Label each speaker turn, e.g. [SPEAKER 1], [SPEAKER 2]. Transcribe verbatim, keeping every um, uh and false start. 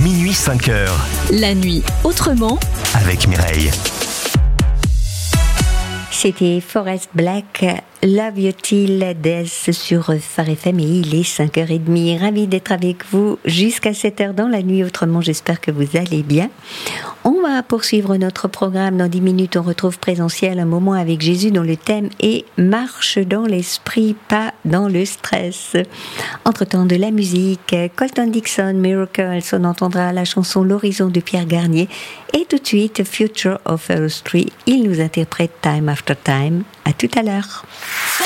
[SPEAKER 1] minuit cinq heures.
[SPEAKER 2] La nuit autrement
[SPEAKER 1] Avec Mireille.
[SPEAKER 3] C'était Forest Black, Love You Till Death sur Phare F M et il est cinq heures trente. Ravi d'être avec vous jusqu'à sept heures dans la nuit autrement. J'espère que vous allez bien. On va poursuivre notre programme. Dans dix minutes, on retrouve Présentiel, un moment avec Jésus dont le thème est Marche dans l'esprit, pas dans le stress. Entre-temps, de la musique, Colton Dixon, Miracles, on entendra la chanson L'Horizon de Pierre Garnier et tout de suite Future of Earth Street. Il nous interprète Time After Time. À tout à l'heure.